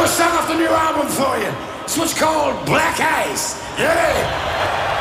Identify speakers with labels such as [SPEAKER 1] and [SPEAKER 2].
[SPEAKER 1] song off the new album for you. It's what's called Black Ice. Yeah.